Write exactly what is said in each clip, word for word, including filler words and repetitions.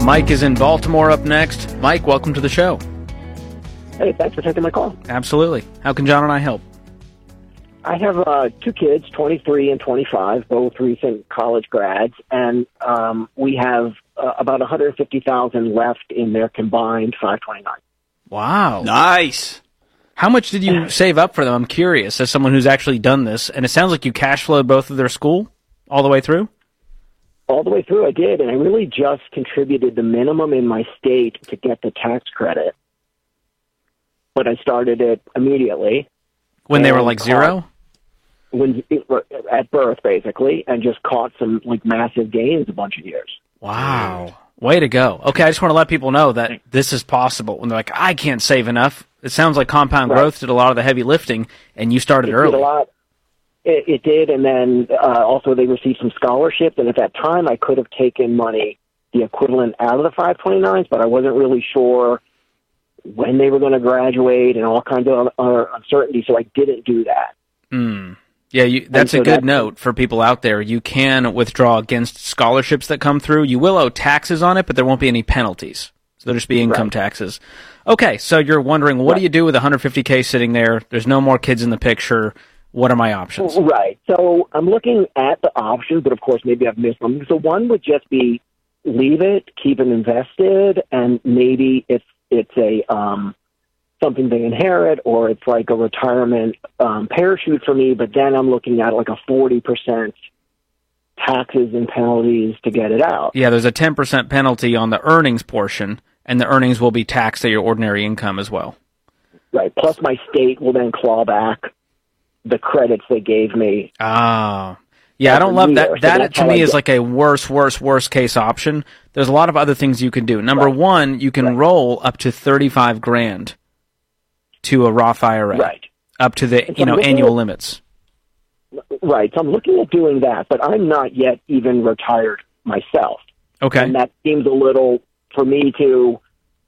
Mike is in Baltimore up next. Mike, welcome to the show. Hey, thanks for taking my call. Absolutely. How can John and I help? I have uh, two kids, twenty-three and twenty-five, both recent college grads, and um, we have uh, about one hundred fifty thousand dollars left in their combined five twenty-nine. Wow. Nice. How much did you save up for them? I'm curious, as someone who's actually done this, and it sounds like you cash flowed both of their school all the way through? All the way through, I did, and I really just contributed the minimum in my state to get the tax credit. But I started it immediately. When they were like zero? When at birth, basically, and just caught some like massive gains a bunch of years. Wow. Way to go. Okay, I just want to let people know that this is possible. When they're like, I can't save enough. It sounds like Compound Right. Growth did a lot of the heavy lifting, and you started It early. did a lot. It, it did, and then uh, also they received some scholarships, and at that time I could have taken money, the equivalent out of the five twenty-nines, but I wasn't really sure when they were going to graduate and all kinds of uh, uncertainty, so I didn't do that. Mm. Yeah, you, that's so a good that's- note for people out there. You can withdraw against scholarships that come through. You will owe taxes on it, but there won't be any penalties. So there'll just be income Right. taxes. Okay, so you're wondering, what Right. do you do with one hundred fifty K sitting there? There's no more kids in the picture. What are my options? Right. So I'm looking at the options, but of course maybe I've missed them. So one would just be leave it, keep it invested, and maybe if it's a um, something they inherit or it's like a retirement um, parachute for me, but then I'm looking at like a forty percent taxes and penalties to get it out. Yeah, there's a ten percent penalty on the earnings portion, and the earnings will be taxed at your ordinary income as well. Right. Plus my state will then claw back the credits they gave me. Ah. Yeah, I don't Every love year, that. so That, that's to how me, I is get- like a worse, worse, worst case option. There's a lot of other things you can do. Number Right. one, you can Right. roll up to thirty-five grand to a Roth I R A. Right. Up to the, And you so know, I'm looking annual at- limits. Right. So I'm looking at doing that, but I'm not yet even retired myself. Okay. And that seems a little for me to,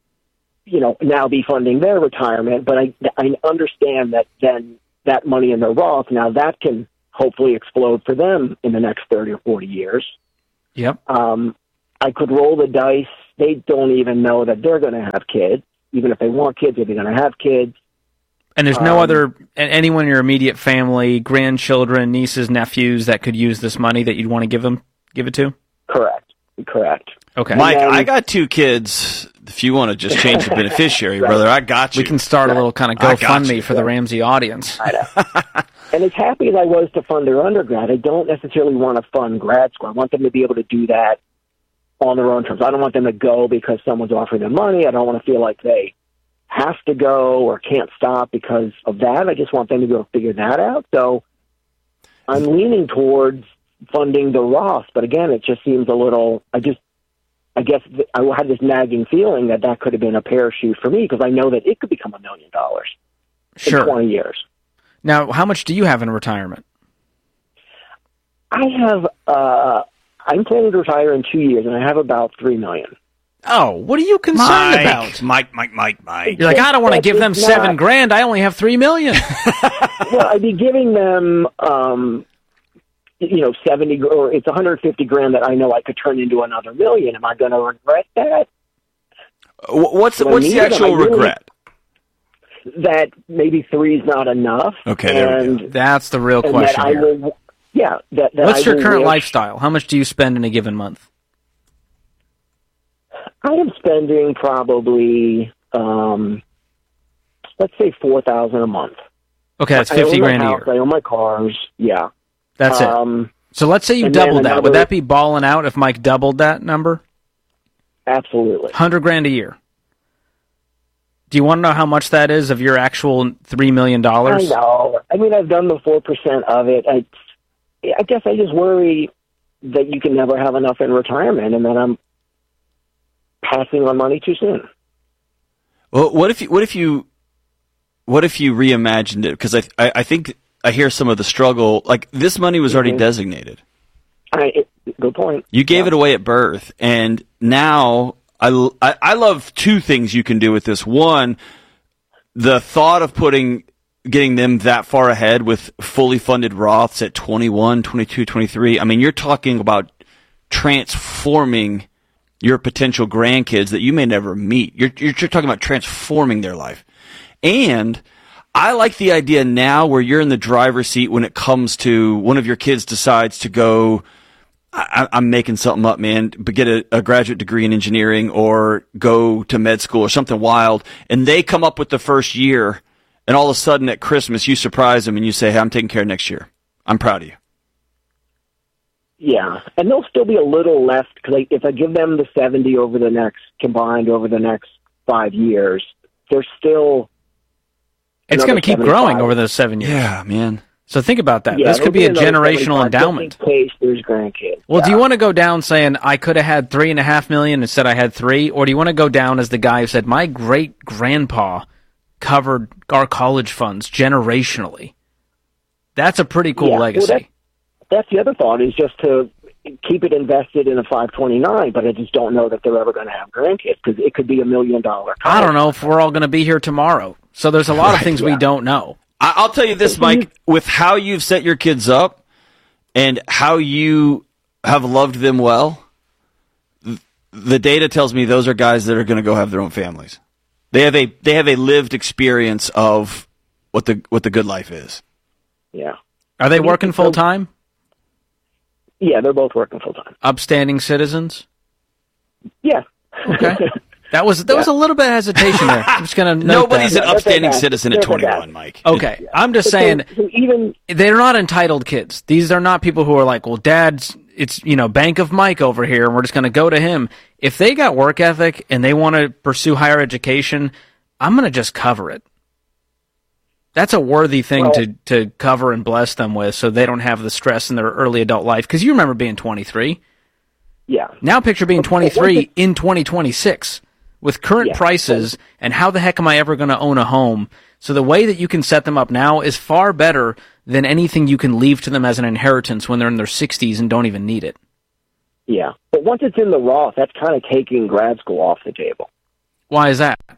you know, now be funding their retirement. But I, I understand that then that money in the Roth, now that can hopefully explode for them in the next thirty or forty years. Yep. Um, I could roll the dice. They don't even know that they're going to have kids. Even if they want kids, if they're going to have kids. And there's no Um, other, a- anyone in your immediate family, grandchildren, nieces, nephews that could use this money that you'd want to give them, give it to? Correct. Correct. Okay. Mike, then- I got two kids. If you want to just change the beneficiary, Right. brother, I got you. We can start a little kind of I got GoFundMe you. for the Ramsey audience. I know. And as happy as I was to fund their undergrad, I don't necessarily want to fund grad school. I want them to be able to do that on their own terms. I don't want them to go because someone's offering them money. I don't want to feel like they have to go or can't stop because of that. I just want them to go figure that out. So I'm leaning towards funding the Roth, but again, it just seems a little, I just, I guess th- I had this nagging feeling that that could have been a parachute for me because I know that it could become a million dollars in Sure. twenty years. Now, how much do you have in retirement? I have, uh, I'm planning to retire in two years, and I have about three million. Oh, what are you concerned Mike, about? Mike, Mike, Mike, Mike. You're like, I don't want to But give them it's seven not- grand. I only have three million. Well, I'd be giving them, um, you know, seventy or it's one hundred fifty grand that I know I could turn into another million. Am I going to regret that? Wh- What's Do I what's need the them? actual I really- regret? That maybe three is not enough. Okay, there we and, go. That's the real and question that I here. will, yeah. That, that What's I your will current wish- lifestyle? How much do you spend in a given month? I am spending probably, um, let's say four thousand a month. Okay, that's I fifty own my grand a house, year. I own my cars. Yeah. That's it. um, So let's say you and then doubled that. Would another- that be balling out if Mike doubled that number? Absolutely. Hundred grand a year. Do you want to know how much that is of your actual three million I dollars? know. I mean, I've done the four percent of it. I, I guess I just worry that you can never have enough in retirement, and that I'm passing on money too soon. Well, what if you, what if you, what if you reimagined it? Because I, I, I think I hear some of the struggle. Like this money was already Mhm. designated. I, it, good point. You gave Yeah. it away at birth, and now I, I, I love two things you can do with this. One, the thought of putting getting them that far ahead with fully funded Roths at twenty-one, twenty-two, twenty-three. I mean, you're talking about transforming your potential grandkids that you may never meet. You're, you're talking about transforming their life. And I like the idea now where you're in the driver's seat when it comes to one of your kids decides to go, I, I'm making something up, man, but get a, a graduate degree in engineering or go to med school or something wild, and they come up with the first year, and all of a sudden at Christmas you surprise them and you say, hey, I'm taking care of next year. I'm proud of you. Yeah, and there'll still be a little left, because if I give them the seventy over the next, combined over the next five years, there's still... It's going to keep growing over those seven years. Yeah, man. So think about that. Yeah, this could be a generational endowment. In case there's grandkids. Well, yeah. do you want to go down saying, I could have had three and a half million, instead I had three? Or do you want to go down as the guy who said, my great-grandpa covered our college funds generationally? That's a pretty cool yeah, legacy. Well, that, that's the other thought, is just to keep it invested in a five twenty-nine, but I just don't know that they're ever going to have grandkids, because it could be a million dollar. I don't know if we're all going to be here tomorrow. So there's a lot right, of things yeah. we don't know. I, I'll tell you this, Mike, with how you've set your kids up and how you have loved them well, th- the data tells me those are guys that are going to go have their own families. They have a they have a lived experience of what the what the good life is. Yeah. Are they working full time? Yeah, they're both working full time. Upstanding citizens? Yeah. Okay. That was there yeah. was a little bit of hesitation there. I'm just going to note Nobody's that. an upstanding citizen at twenty-one, Mike. Okay. Yeah. I'm just but saying so, so even they're not entitled kids. These are not people who are like, well, dad's, it's, you know, Bank of Mike over here, and we're just going to go to him. If they got work ethic and they want to pursue higher education, I'm going to just cover it. That's a worthy thing well, to, to cover and bless them with, so they don't have the stress in their early adult life. Because you remember being twenty-three. Yeah. Now picture being twenty-three in twenty twenty-six. With current yeah. prices, and how the heck am I ever going to own a home? So the way that you can set them up now is far better than anything you can leave to them as an inheritance when they're in their sixties and don't even need it. Yeah. But once it's in the Roth, that's kind of taking grad school off the table. Why is that?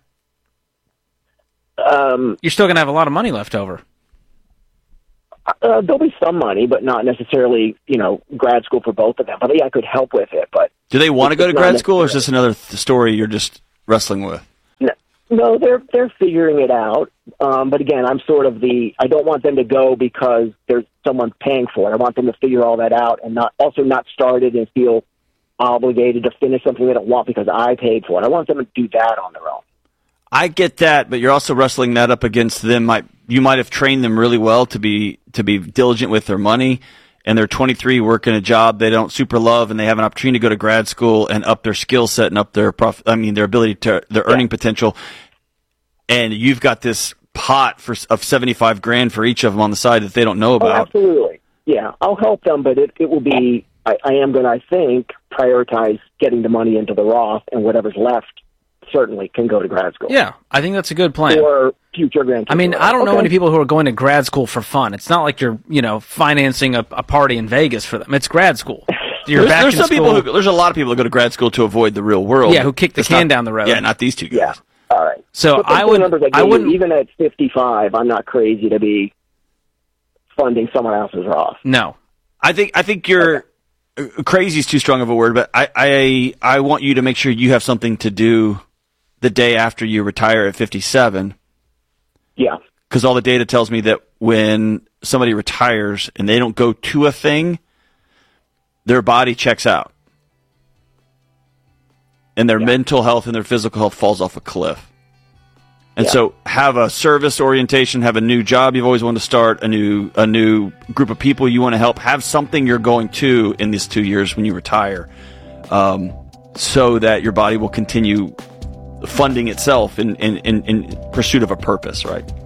Um, You're still going to have a lot of money left over. Uh, there'll be some money, but not necessarily, you know, grad school for both of them. But yeah, I could help with it. But do they want to go to grad school, or is this another th- story you're just wrestling with? No, no they're they're figuring it out. Um, but again, I'm sort of the I don't want them to go because there's someone paying for it. I want them to figure all that out, and not also not start it and feel obligated to finish something they don't want because I paid for it. I want them to do that on their own. I get that, but you're also wrestling that up against them. Might you might have trained them really well to be to be diligent with their money, and they're twenty-three working a job they don't super love, and they have an opportunity to go to grad school and up their skill set and up their prof- I mean their ability to their earning yeah. potential. And you've got this pot for of seventy-five grand for each of them on the side that they don't know about. Oh, absolutely, yeah, I'll help them, but it it will be I, I am going to I think prioritize getting the money into the Roth, and whatever's left certainly can go to grad school. Yeah, I think that's a good plan. Or future grandkids. I mean, I don't okay. know any people who are going to grad school for fun. It's not like you're, you know, financing a, a party in Vegas for them. It's grad school. You're there's back there's in some school. people who, there's a lot of people who go to grad school to avoid the real world. Yeah, who kick the it's can not, down the road. Yeah, not these two guys. Yeah. All right. So I would. I, I wouldn't. Even at fifty-five, I'm not crazy to be funding someone else's Roth. No, I think I think you're okay. Crazy is too strong of a word, but I, I I want you to make sure you have something to do the day after you retire at fifty-seven. Yeah. Because all the data tells me that when somebody retires and they don't go to a thing, their body checks out. And their yeah. mental health and their physical health falls off a cliff. And yeah. so have a service orientation, have a new job you've always wanted to start, a new a new group of people you want to help, have something you're going to in these two years when you retire, um, so that your body will continue funding itself in, in, in, in pursuit of a purpose, right?